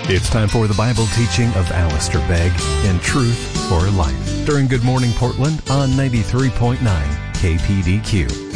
It's time for the Bible teaching of Alistair Begg in Truth for Life during Good Morning Portland on 93.9 KPDQ.